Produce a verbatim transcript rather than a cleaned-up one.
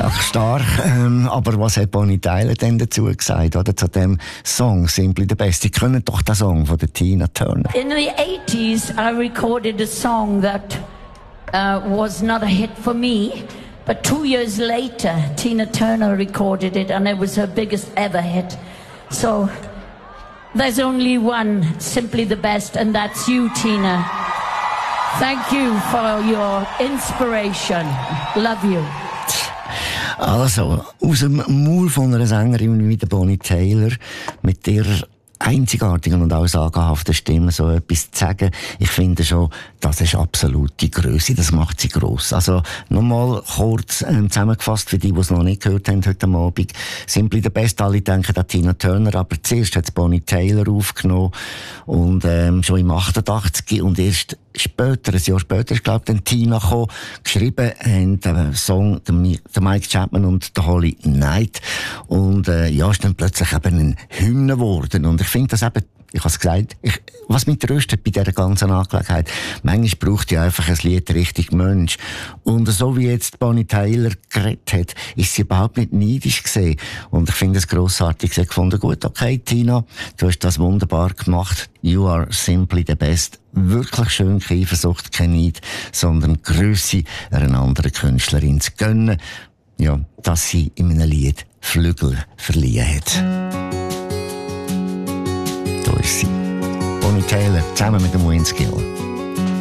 Ja, stark. Ähm, aber was hat Bonnie Tyler denn dazu gesagt, oder, zu dem Song Simply the Best? Sie kennen doch den Song von der Tina Turner. In the eighties, I recorded a song that uh, was not a hit for me, but two years later, Tina Turner recorded it, and it was her biggest ever hit. So there's only one Simply the Best, and that's you, Tina. Thank you for your inspiration. Love you. Also, aus dem Maul von einer Sängerin wie der Bonnie Tyler, mit ihrer einzigartigen und auch sagenhaften Stimme so etwas zu sagen, ich finde schon, das ist absolute Grösse, das macht sie gross. Also, nochmal kurz ähm, zusammengefasst für die, die es noch nicht gehört haben heute Abend. Simply the Best, alle denken an Tina Turner, aber zuerst hat es Bonnie Tyler aufgenommen und ähm, schon im achtundachtzig und erst später, ein Jahr später, ist, glaube ich, dann Tina gekommen, geschrieben haben den Song, der Mike Chapman und der Holly Knight. Und, äh, ja, ist dann plötzlich eben ein Hymne geworden. Und ich finde das eben, ich habe es gesagt, ich, was mich tröstet bei dieser ganzen Angelegenheit, manchmal braucht ja einfach ein Lied richtig Mensch. Und so wie jetzt Bonnie Tyler geredet hat, ist sie überhaupt nicht neidisch gesehen. Und ich finde es grossartig. Sie hat gefunden, gut, okay, Tina, du hast das wunderbar gemacht. You are simply the best. Wirklich schön, keine Eifersucht, kein Neid, sondern Grösse einer anderen Künstlerin zu gönnen. Ja, dass sie in einem Lied Flügel verliehen hat. Da ist sie. Bonnie Tyler, zusammen mit dem Wayne Gill.